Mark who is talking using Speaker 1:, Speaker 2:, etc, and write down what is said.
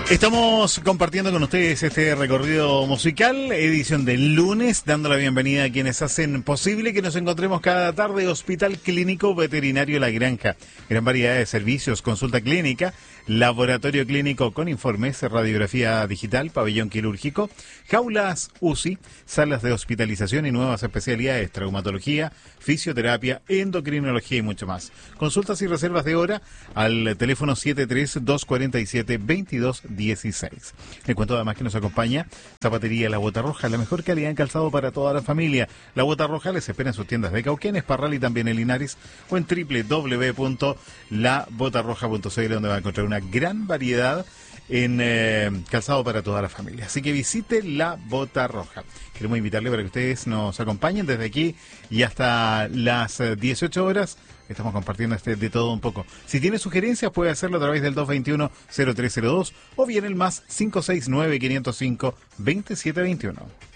Speaker 1: Estamos compartiendo con ustedes este recorrido musical, edición del lunes, dando la bienvenida a quienes hacen posible que nos encontremos cada tarde. Hospital Clínico Veterinario La Granja. Gran variedad de servicios, consulta clínica, laboratorio clínico con informes, radiografía digital, pabellón quirúrgico, jaulas UCI, salas de hospitalización y nuevas especialidades, traumatología, fisioterapia, endocrinología y mucho más. Consultas y reservas de hora al teléfono 73-247-2216. Le cuento además que nos acompaña Zapatería La Bota Roja, la mejor calidad en calzado para toda la familia. La Bota Roja les espera en sus tiendas de Cauquenes, Parral y también en Linares, o en www.labotarroja.cl, donde va a encontrar una gran variedad en calzado para toda la familia. Así que visite La Bota Roja. Queremos invitarle para que ustedes nos acompañen desde aquí y hasta las 18 horas. Estamos compartiendo de todo un poco. Si tiene sugerencias puede hacerlo a través del 221-0302 o bien el más 569-505-2721.